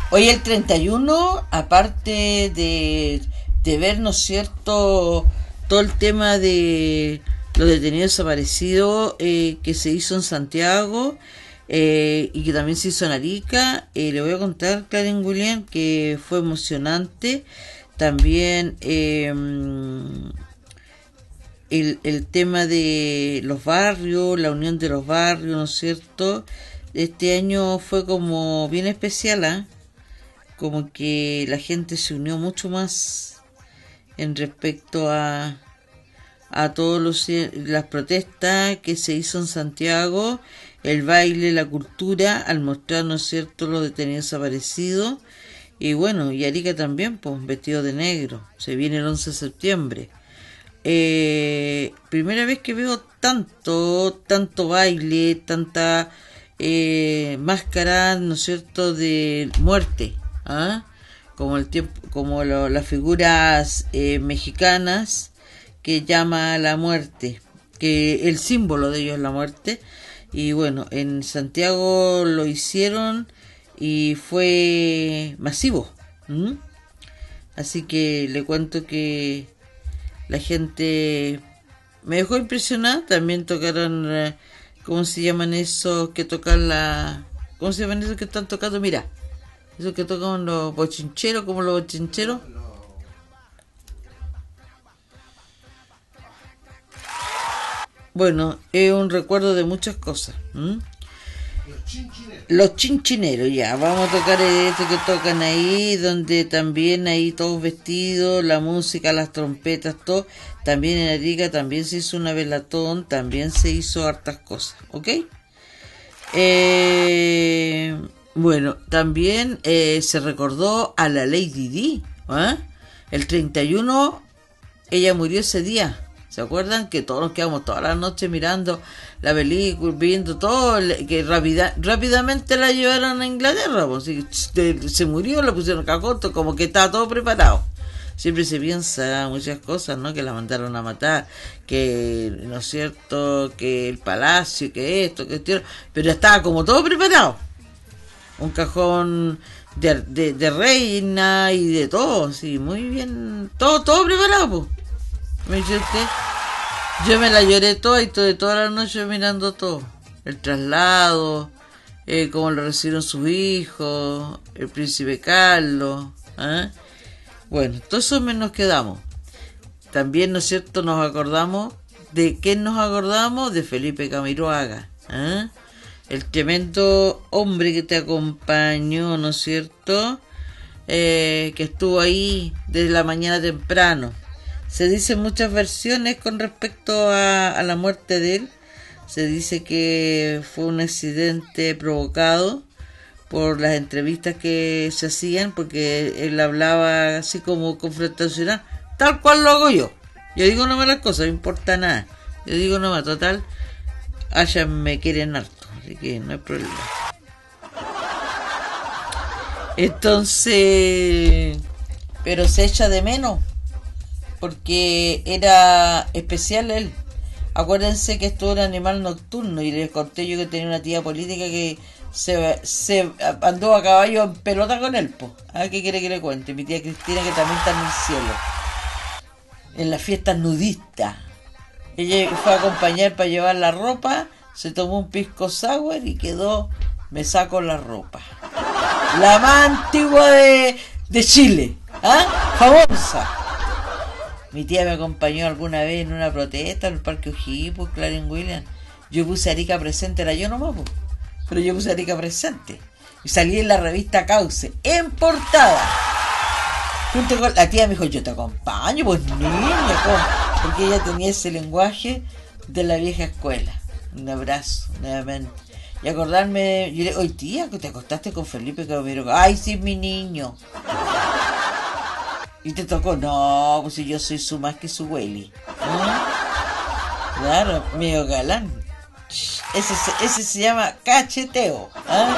Hoy el 31, aparte de ver, ¿no es cierto?, todo el tema de los detenidos desaparecidos que se hizo en Santiago y que también se hizo en Arica, le voy a contar, Karen William, que fue emocionante. También el tema de los barrios, la unión de los barrios, ¿no es cierto? Este año fue como bien especial, ¿eh? Como que la gente se unió mucho más en respecto a todas las protestas que se hizo en Santiago, el baile, la cultura, al mostrar, ¿no es cierto?, los detenidos desaparecidos. Y bueno, y Arica también, pues, vestido de negro. Se viene el 11 de septiembre. Primera vez que veo tanto baile, tanta máscara, ¿no es cierto?, de muerte, ¿ah? Como el tiempo, como las figuras mexicanas que llama a la muerte, que el símbolo de ellos es la muerte. Y bueno, en Santiago lo hicieron y fue masivo. Así que le cuento que la gente me dejó impresionada. También tocaron, ¿cómo se llaman esos que tocan ¿cómo se llaman esos que están tocando? Mira, esos que tocan los bochincheros, como los bochincheros. Bueno, es un recuerdo de muchas cosas. Los chinchineros, ya. Vamos a tocar esto que tocan ahí, donde también ahí todos vestidos, la música, las trompetas, todo. También en Arica también se hizo una velatón, también se hizo hartas cosas, ¿ok? Bueno, también se recordó a la Lady Di, ¿eh? El 31, ella murió ese día. ¿Se acuerdan? Que todos nos quedamos toda la noche mirando la película, viendo todo, que rápidamente la llevaron a Inglaterra, pues, se murió, la pusieron cacoto, como que estaba todo preparado. Siempre se piensa muchas cosas, ¿no? Que la mandaron a matar, que, ¿no es cierto?, que el palacio, que esto, que esto, pero estaba como todo preparado. Un cajón de reina y de todo, sí, muy bien, todo preparado, pues. ¿Me dice usted? Yo me la lloré toda y toda la noche mirando todo. El traslado, cómo lo recibieron sus hijos, el príncipe Carlos. Bueno, todo eso nos quedamos. También, ¿no es cierto?, nos acordamos. ¿De quién nos acordamos? De Felipe Camiroaga. El tremendo hombre que te acompañó, ¿no es cierto?, que estuvo ahí desde la mañana temprano. Se dicen muchas versiones con respecto a la muerte de él. Se dice que fue un accidente provocado por las entrevistas que se hacían, porque él hablaba así como confrontacional, tal cual lo hago yo. Yo digo nomás las cosas, no importa nada. Yo digo nomás, total, me quieren harto, así que no hay problema. Entonces, pero se echa de menos, porque era especial él. Acuérdense que esto era animal nocturno, y les conté yo que tenía una tía política que se andó a caballo en pelota con él, po. ¿Qué quiere que le cuente? Mi tía Cristina, que también está en el cielo, en las fiestas nudistas. Ella fue a acompañar para llevar la ropa, se tomó un pisco sour y quedó, me saco la ropa. La más antigua de Chile, famosa. Mi tía me acompañó alguna vez en una protesta en el Parque O'Higgins, Karen William. Yo puse Arica presente, era yo nomás, pues, pero yo puse Arica presente. Y salí en la revista Cauce, en portada. Junto con la tía me dijo, yo te acompaño, pues niña, porque ella tenía ese lenguaje de la vieja escuela. Un abrazo, nuevamente. Y acordarme, yo le digo, oye tía, que te acostaste con Felipe Caballero. Ay, sí, mi niño. Y te tocó, no, pues si yo soy más que su Welly. Claro, medio galán. Ese se llama cacheteo.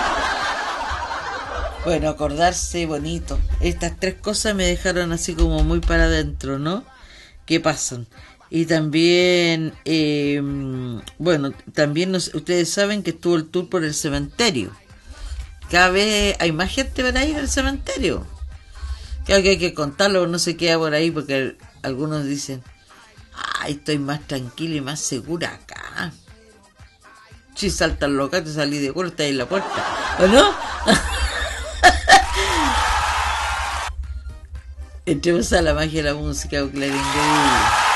Bueno, acordarse bonito. Estas tres cosas me dejaron así como muy para adentro, ¿no? ¿Qué pasan? Y también, bueno, también ustedes saben que estuvo el tour por el cementerio. cada vez hay más gente por ahí en el cementerio. Creo que hay que contarlo, no se queda por ahí, porque algunos dicen, ay, estoy más tranquila y más segura acá. Si saltas loca, te salí de cuerda y en la puerta, ¿o no? Entremos a la magia de la música, Clarín.